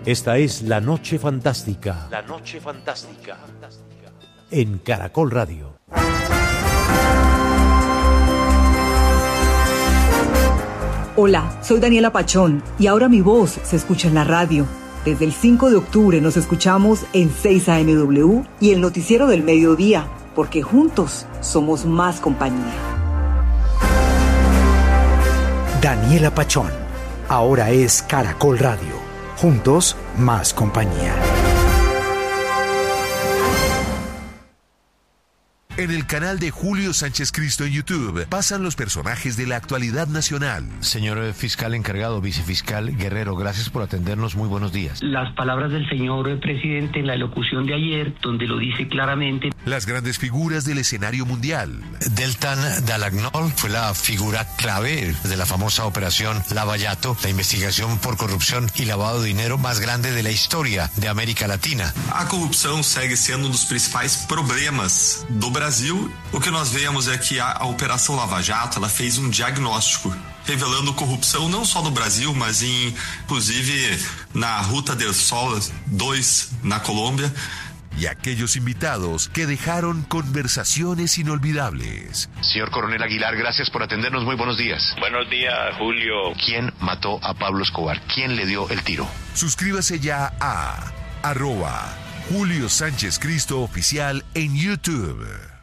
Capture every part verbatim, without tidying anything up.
Esta es La Noche Fantástica. La Noche Fantástica. En Caracol Radio. Hola, soy Daniela Pachón y ahora mi voz se escucha en la radio. Desde el cinco de octubre nos escuchamos en seis A M W y el Noticiero del Mediodía, porque juntos somos más compañía. Daniela Pachón, ahora es Caracol Radio. Juntos, más compañía. En el canal de Julio Sánchez Cristo en YouTube pasan los personajes de la actualidad nacional. Señor fiscal encargado, vicefiscal Guerrero, gracias por atendernos. Muy buenos días. Las palabras del señor presidente en la locución de ayer, donde lo dice claramente. Las grandes figuras del escenario mundial. Deltan Dall'Agnol fue la figura clave de la famosa operación Lavallato, la investigación por corrupción y lavado de dinero más grande de la historia de América Latina. A corrupção segue sendo um dos principais problemas do Brasil. O que nós vemos é que a, a Operação Lava Jato, ela fez um diagnóstico revelando corrupção não só no Brasil, mas em, inclusive na Ruta del Sol dois na Colômbia. Y aquellos invitados que dejaron conversaciones inolvidables. Señor Coronel Aguilar, gracias por atendernos. Muy buenos días. Buenos días, Julio. ¿Quién mató a Pablo Escobar? ¿Quién le dio el tiro? Suscríbase ya a arroba Julio Sánchez Cristo Oficial en YouTube.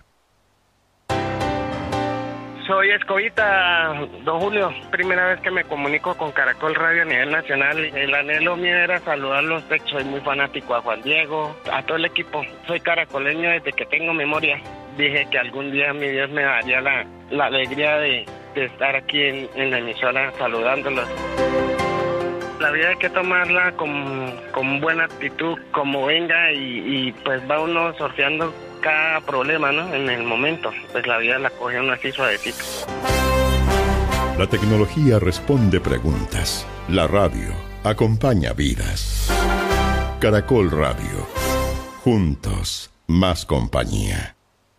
Soy Escobita, don Julio. Primera vez que me comunico con Caracol Radio a nivel nacional. El anhelo mío era saludarlos. Soy muy fanático a Juan Diego, a todo el equipo. Soy caracoleño desde que tengo memoria. Dije que algún día mi Dios me daría la, la alegría de, de estar aquí en, en la emisora saludándolos. La vida hay que tomarla con, con buena actitud, como venga, y, y pues va uno sorteando cada problema, ¿no? En el momento, pues la vida la coge uno así suavecito. La tecnología responde preguntas. La radio acompaña vidas. Caracol Radio. Juntos, más compañía.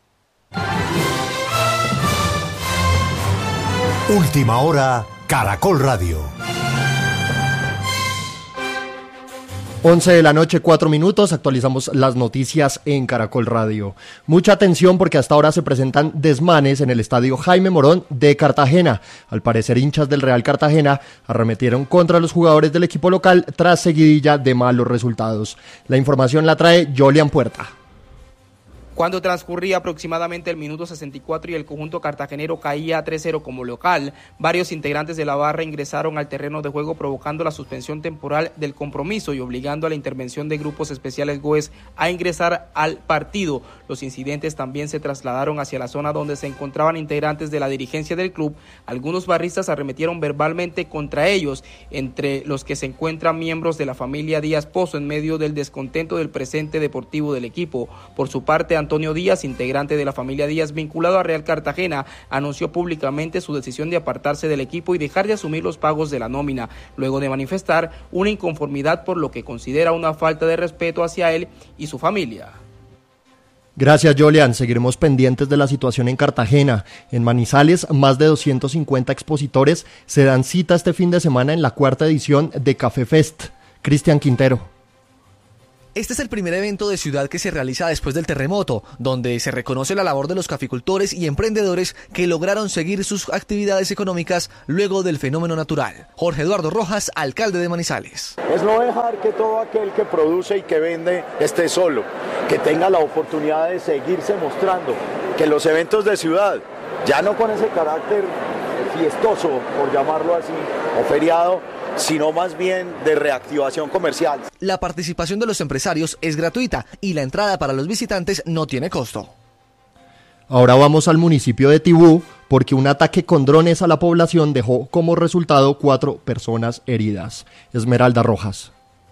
Última hora, Caracol Radio. once de la noche, cuatro minutos, actualizamos las noticias en Caracol Radio. Mucha atención porque hasta ahora se presentan desmanes en el estadio Jaime Morón de Cartagena. Al parecer, hinchas del Real Cartagena arremetieron contra los jugadores del equipo local tras seguidilla de malos resultados. La información la trae Jolian Puerta. Cuando transcurría aproximadamente el minuto sesenta y cuatro y el conjunto cartagenero caía tres cero como local, varios integrantes de la barra ingresaron al terreno de juego provocando la suspensión temporal del compromiso y obligando a la intervención de grupos especiales GOES a ingresar al partido. Los incidentes también se trasladaron hacia la zona donde se encontraban integrantes de la dirigencia del club. Algunos barristas arremetieron verbalmente contra ellos, entre los que se encuentran miembros de la familia Díaz Pozo en medio del descontento del presente deportivo del equipo. Por su parte, Antonio Díaz, integrante de la familia Díaz vinculado a Real Cartagena, anunció públicamente su decisión de apartarse del equipo y dejar de asumir los pagos de la nómina, luego de manifestar una inconformidad por lo que considera una falta de respeto hacia él y su familia. Gracias, Jolian. Seguiremos pendientes de la situación en Cartagena. En Manizales, más de doscientos cincuenta expositores se dan cita este fin de semana en la cuarta edición de Café Fest. Cristian Quintero. Este es el primer evento de ciudad que se realiza después del terremoto, donde se reconoce la labor de los caficultores y emprendedores que lograron seguir sus actividades económicas luego del fenómeno natural. Jorge Eduardo Rojas, alcalde de Manizales. Es no dejar que todo aquel que produce y que vende esté solo, que tenga la oportunidad de seguirse mostrando, que los eventos de ciudad, ya no con ese carácter fiestoso, por llamarlo así, o feriado, sino más bien de reactivación comercial. La participación de los empresarios es gratuita y la entrada para los visitantes no tiene costo. Ahora vamos al municipio de Tibú, porque un ataque con drones a la población dejó como resultado cuatro personas heridas. Esmeralda Rojas.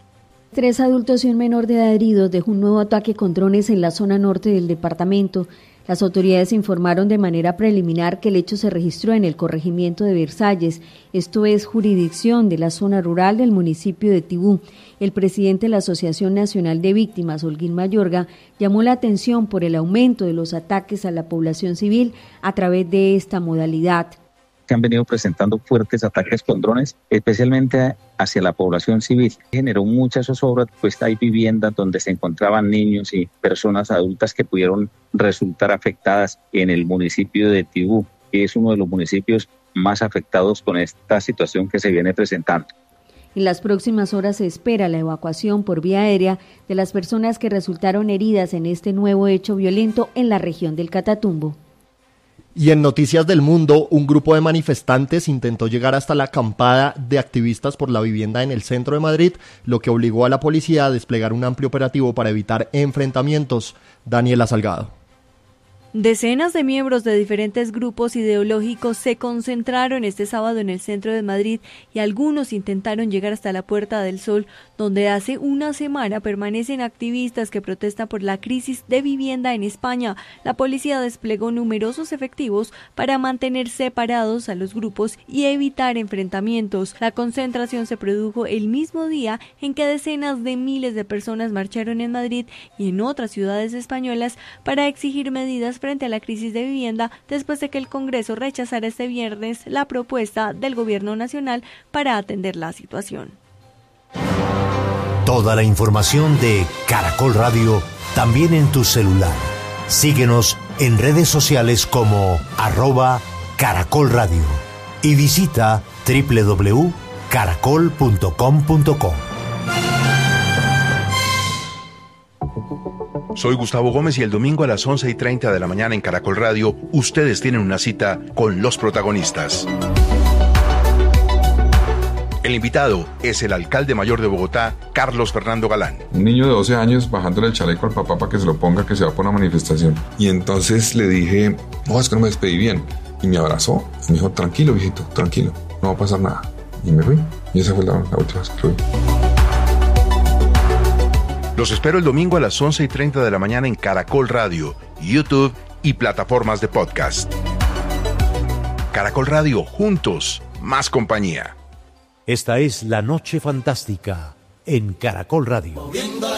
Tres adultos y un menor de edad heridos dejó un nuevo ataque con drones en la zona norte del departamento. Las autoridades informaron de manera preliminar que el hecho se registró en el corregimiento de Versalles, esto es jurisdicción de la zona rural del municipio de Tibú. El presidente de la Asociación Nacional de Víctimas, Holguín Mayorga, llamó la atención por el aumento de los ataques a la población civil a través de esta modalidad. se han venido presentando fuertes ataques con drones, especialmente hacia la población civil. Generó mucha zozobra, pues hay viviendas donde se encontraban niños y personas adultas que pudieron resultar afectadas en el municipio de Tibú, que es uno de los municipios más afectados con esta situación que se viene presentando. En las próximas horas se espera la evacuación por vía aérea de las personas que resultaron heridas en este nuevo hecho violento en la región del Catatumbo. Y en Noticias del Mundo, un grupo de manifestantes intentó llegar hasta la acampada de activistas por la vivienda en el centro de Madrid, lo que obligó a la policía a desplegar un amplio operativo para evitar enfrentamientos. Daniela Salgado. Decenas de miembros de diferentes grupos ideológicos se concentraron este sábado en el centro de Madrid y algunos intentaron llegar hasta la Puerta del Sol, donde hace una semana permanecen activistas que protestan por la crisis de vivienda en España. La policía desplegó numerosos efectivos para mantener separados a los grupos y evitar enfrentamientos. La concentración se produjo el mismo día en que decenas de miles de personas marcharon en Madrid y en otras ciudades españolas para exigir medidas frente a la crisis de vivienda después de que el Congreso rechazara este viernes la propuesta del Gobierno Nacional para atender la situación. Toda la información de Caracol Radio también en tu celular. Síguenos en redes sociales como arroba Caracol Radio y visita doble u doble u doble u punto caracol punto com punto co. Soy Gustavo Gómez y el domingo a las once y treinta de la mañana en Caracol Radio, ustedes tienen una cita con los protagonistas. El invitado es el alcalde mayor de Bogotá, Carlos Fernando Galán. Un niño de doce años bajándole el chaleco al papá para que se lo ponga, que se va por una manifestación. Y entonces le dije, no, es que no me despedí bien. Y me abrazó y me dijo, tranquilo, viejito, tranquilo, no va a pasar nada. Y me fui. Y esa fue la, la última vez que lo vi. Los espero el domingo a las once y treinta de la mañana en Caracol Radio, YouTube y plataformas de podcast. Caracol Radio, juntos, más compañía. Esta es La Noche Fantástica en Caracol Radio.